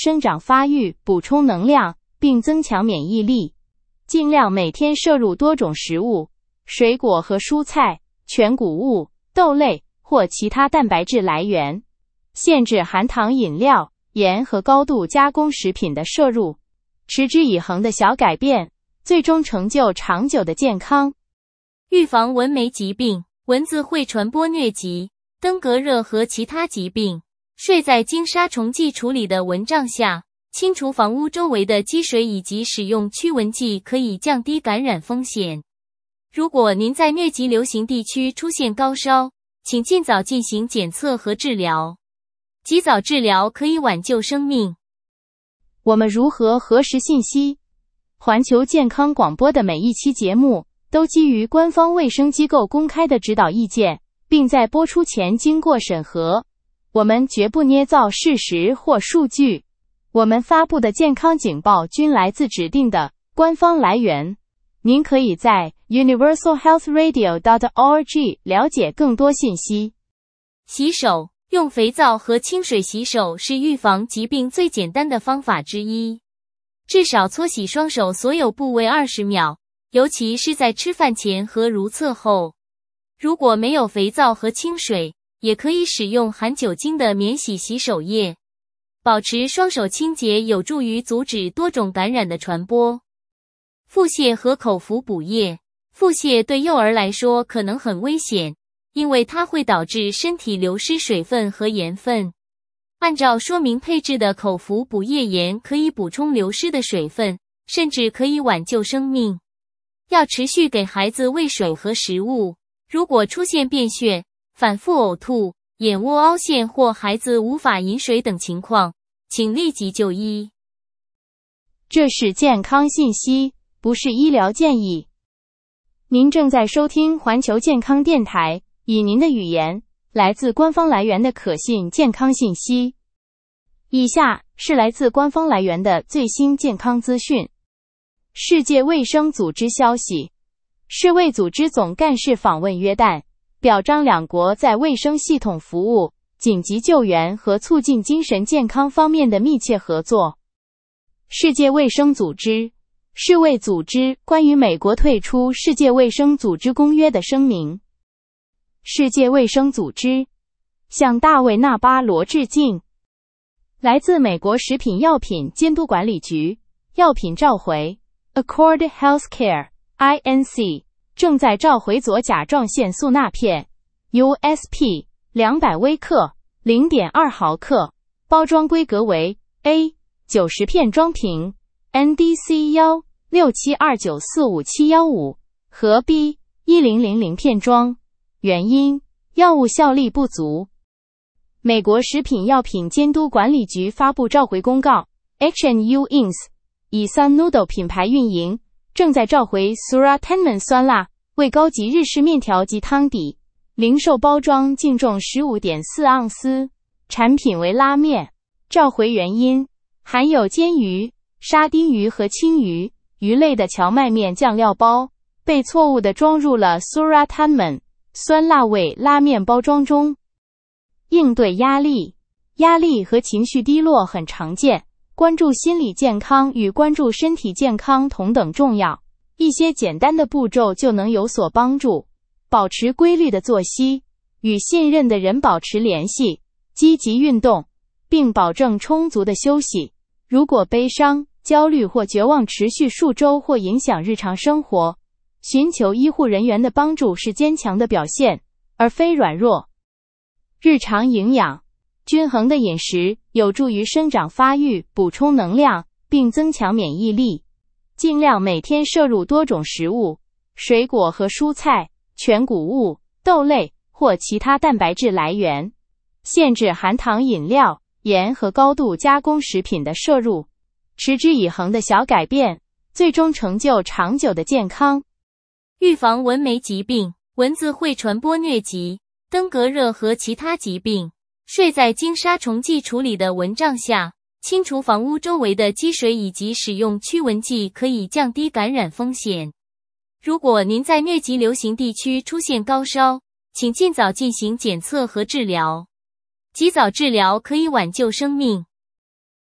生长发育、补充能量，并增强免疫力。尽量每天摄入多种食物，水果和蔬菜、全谷物、豆类或其他蛋白质来源。限制含糖饮料、盐和高度加工食品的摄入。持之以恒的小改变，最终成就长久的健康。 预防蚊媒疾病。蚊子会传播疟疾、登革热和其他疾病。睡在经杀虫剂处理的蚊帐下，清除房屋周围的积水以及使用驱蚊剂可以降低感染风险。如果您在疟疾流行地区出现高烧，请尽早进行检测和治疗。及早治疗可以挽救生命。 我们如何核实信息？环球健康广播的每一期节目都基于官方卫生机构公开的指导意见，并在播出前经过审核。我们绝不捏造事实或数据。我们发布的健康警报均来自指定的官方来源。您可以在 universalhealthradio.org 了解更多信息。 洗手。用肥皂和清水洗手是预防疾病最简单的方法之一。至少搓洗双手所有部位20秒，尤其是在吃饭前和如厕后。如果没有肥皂和清水，也可以使用含酒精的免洗洗手液。保持双手清洁有助于阻止多种感染的传播。腹泻和口服补液。腹泻对幼儿来说可能很危险，因为它会导致身体流失水分和盐分。按照说明配置的口服补液盐可以补充流失的水分，甚至可以挽救生命。要持续给孩子喂水和食物。如果出现便血、反复呕吐、眼窝凹陷或孩子无法饮水等情况，请立即就医。 这是健康信息，不是医疗建议。您正在收听环球健康电台，以您的语言，来自官方来源的可信健康信息。以下是来自官方来源的最新健康资讯。世界卫生组织消息，世卫组织总干事访问约旦，表彰两国在卫生系统服务、紧急救援和促进精神健康方面的密切合作。世界卫生组织，世卫组织关于美国退出世界卫生组织公约的声明。世界卫生组织向大卫·纳巴罗致敬。来自美国食品药品监督管理局，药品召回 Accord Healthcare Inc. 正在召回左甲状腺素钠片 USP 200微克 0.2 毫克，包装规格为 A 90片装瓶 NDC 167294571和 B 1000片装。原因：药物效力不足。美国食品药品监督管理局发布召回公告 H&U Inc. 以 Sun Noodle 品牌运营，正在召回 Suratenman 酸辣为高级日式面条及汤底，零售包装净重 15.4 盎司，产品为拉面。召回原因：含有煎鱼、沙丁鱼和青鱼、鱼类的荞麦面酱料包被错误地装入了 Suratenman 酸辣味拉面包装中。应对压力。压力和情绪低落很常见，关注心理健康与关注身体健康同等重要。一些简单的步骤就能有所帮助。保持规律的作息，与信任的人保持联系，积极运动，并保证充足的休息。如果悲伤、焦虑或绝望持续数周或影响日常生活，寻求医护人员的帮助是坚强的表现，而非软弱。日常营养。均衡的饮食有助于生长发育、补充能量，并增强免疫力。尽量每天摄入多种食物，水果和蔬菜、全谷物、豆类或其他蛋白质来源。限制含糖饮料、盐和高度加工食品的摄入。持之以恒的小改变，最终成就长久的健康。 预防蚊媒疾病。蚊子会传播疟疾、登革热和其他疾病。睡在经杀虫剂处理的蚊帐下，清除房屋周围的积水以及使用驱蚊剂可以降低感染风险。如果您在疟疾流行地区出现高烧，请尽早进行检测和治疗。及早治疗可以挽救生命。